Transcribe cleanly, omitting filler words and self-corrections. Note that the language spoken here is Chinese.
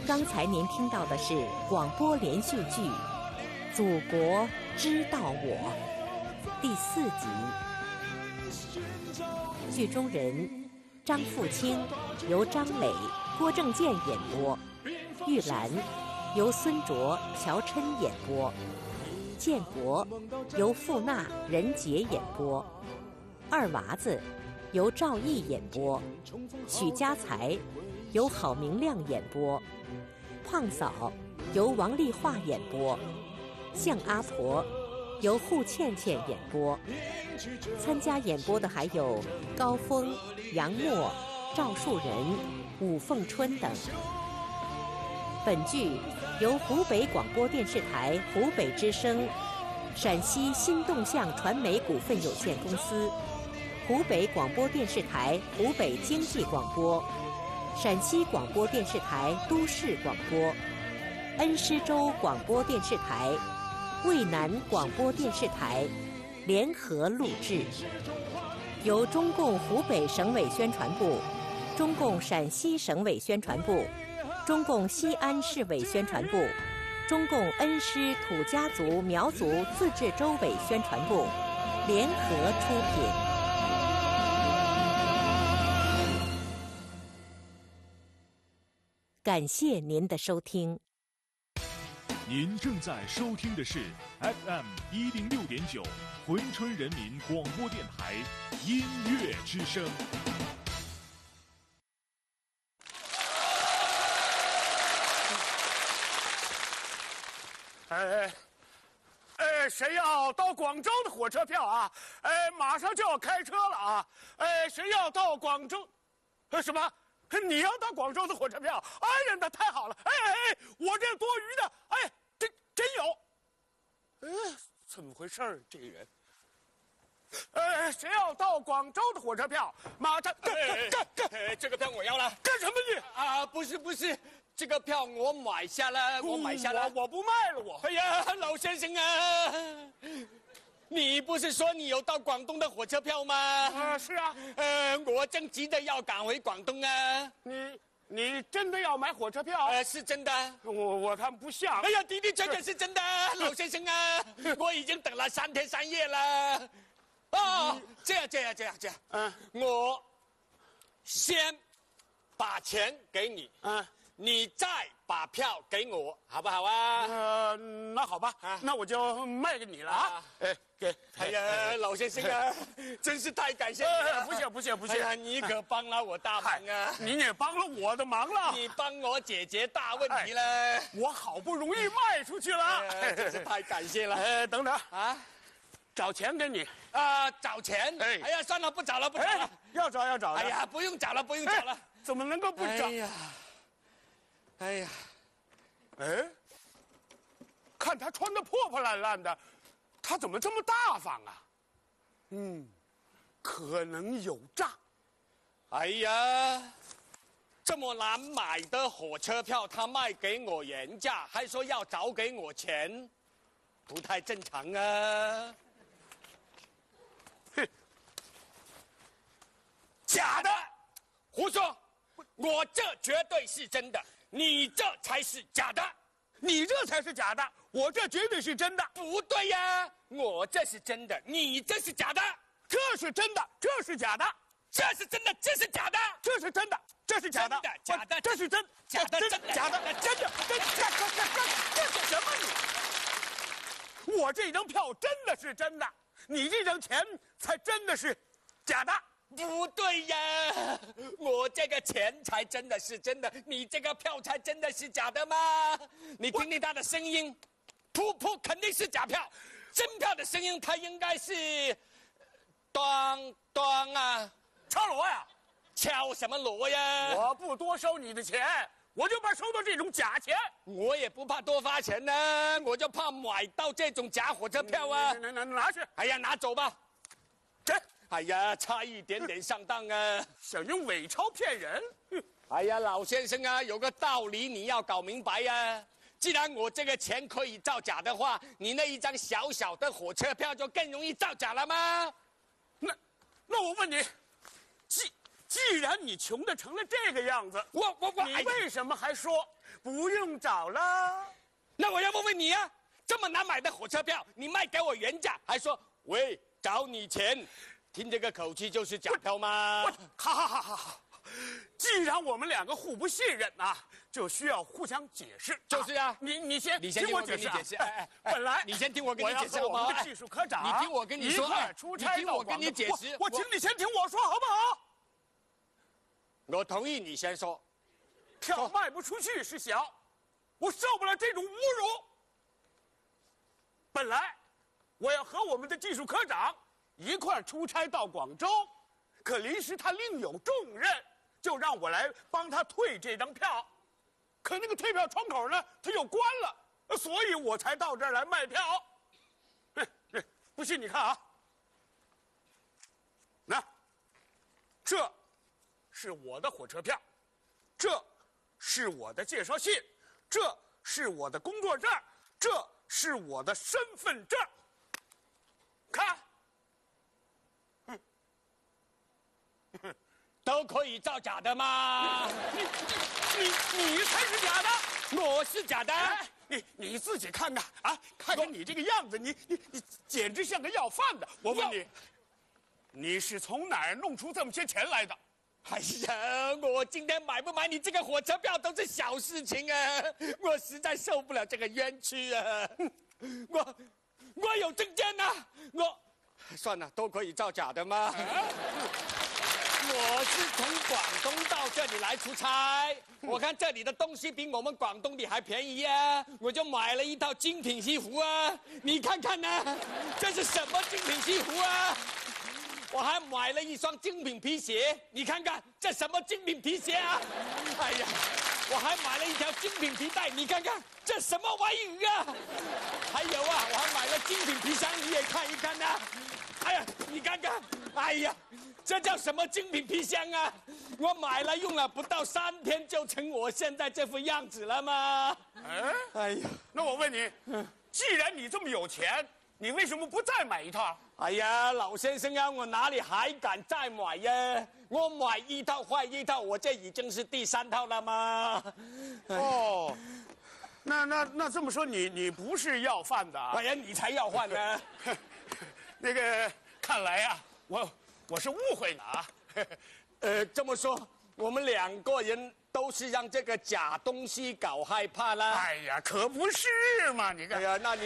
刚才您听到的是广播连续剧《祖国知道我》第4集。剧中人张富清由张磊、郭正健演播，玉兰由孙卓、乔琛演播，建国由傅娜、任杰演播，二娃子由赵毅演播，许家才由郝明亮演播，胖嫂由王丽华演播，向阿婆由户倩倩演播。参加演播的还有高峰、杨默、赵树人、武凤春等。本剧由湖北广播电视台湖北之声、陕西新动向传媒股份有限公司、湖北广播电视台湖北经济广播、陕西广播电视台都市广播、恩施州广播电视台、渭南广播电视台联合录制，由中共湖北省委宣传部、中共陕西省委宣传部、中共西安市委宣传部、中共恩施土家族苗族自治州委宣传部联合出品。感谢您的收听。 您正在收听的是 FM 106.9珲春人民广播电台音乐之声。 谁要到广州的火车票啊？马上就要开车了啊！谁要到广州？什么？你要到广州的火车票？哎呀，那太好了！我这多余的，真有。怎么回事儿？这人。谁要到广州的火车票？马上这个票我要了。 干什么你？ 啊，不是，这个票我买下了，我不卖了我。 哎呀，老先生啊，你不是说你有到广东的火车票吗？ 是啊。 我正急着要赶回广东啊。 你真的要买火车票？ 是真的。 我看不像。 哎呀，的的确确是真的，老先生啊，我已经等了3天3夜了。哦，这样，我先把钱给你，你再把票给我，好不好啊？ 那好吧，那我就卖给你了啊！给。 哎呀，老先生啊，真是太感谢你了！ 不谢。 哎呀，你可帮了我大忙啊！ 你也帮了我的忙了， 你帮我解决大问题了。 我好不容易卖出去了， 真是太感谢了。 等等啊，找钱给你啊！找钱？哎呀，算了，不找了。 要找。 哎呀，不用找了。 怎么能够不找？ 哎呀， 看他穿得破破烂烂的，他怎么这么大方啊？可能有诈。 哎呀，这么难买的火车票，他卖给我原价，还说要找给我钱，不太正常啊！假的，胡说！我这绝对是真的，你这才是假的。 你这才是假的，我这绝对是真的。 不对呀，我这是真的，你这是假的。 这是真的，这是假的。 这是真的，这是假的。 这是真的，这是假的。 假的， 这是真， 假的， 假的，真的，这是什么你？我这张票真的是真的，你这张钱才真的是假的。 不对呀，我这个钱才真的是真的，你这个票才真的是假的吗？你听听他的声音，噗，肯定是假票。真票的声音，它应该是咚啊， 敲锣呀？ 敲什么锣呀？ 我不多收你的钱，我就怕收到这种假钱。 我也不怕多花钱呢，我就怕买到这种假火车票啊！ 拿去！ 哎呀，拿走吧。哎呀，差一点点上当啊！ 想用伪钞骗人？ 哎呀，老先生啊，有个道理你要搞明白呀。既然我这个钱可以造假的话，你那一张小小的火车票就更容易造假了吗？ 那我问你，既然你穷的成了这个样子， 你为什么还说不用找了。 那我要问问你啊，这么难买的火车票，你卖给我原价，还说喂找你钱，听这个口气就是假票吗？ 好，既然我们两个互不信任啊，就需要互相解释。 就是啊， 你先听我解释。本来你先听我跟你解释好不好？我们的技术科长， 你听我跟你说， 一块出差到广州， 我跟你解释。 我请你先听我说好不好？ 我同意你先说。 票卖不出去是小，我受不了这种侮辱。本来我要和我们的技术科长一块出差到广州，可临时他另有重任，就让我来帮他退这张票。可那个退票窗口呢，他又关了，所以我才到这儿来卖票。不信你看啊，那这是我的火车票，这是我的介绍信，这是我的工作证，这是我的身份证。看， 都可以造假的吗？ 你才是假的， 我是假的。 你自己看看啊，看看你这个样子，你简直像个要饭的。我问你，你是从哪儿弄出这么些钱来的？ 哎呀，我今天买不买你这个火车票都是小事情啊！我实在受不了这个冤屈啊！我有证件呐、算了，都可以造假的吗？我是从广东到这里来出差，我看这里的东西比我们广东的还便宜啊，我就买了一套精品西服啊！你看看呢、这是什么精品西服啊？我还买了一双精品皮鞋，你看看这什么精品皮鞋啊？哎呀，我还买了一条精品皮带，你看看这什么玩意啊？还有啊，我还买了精品皮箱，你也看一看呐、哎呀，你看看，哎呀，这叫什么精品皮箱啊？我买了用了不到3天就成我现在这副样子了吗？哎呀， 那我问你，既然你这么有钱，你为什么不再买一套？ 哎呀，老先生啊，我哪里还敢再买呀？我买一套坏一套，我这已经是第3套了吗？ 哦，那这么说你不是要饭的啊？ 哎呀，你才要饭呢！ 那个看来呀、我是误会了啊。 这么说，我们2个人都是让这个假东西搞害怕啦。 哎呀，可不是嘛！你看， 哎呀，那你。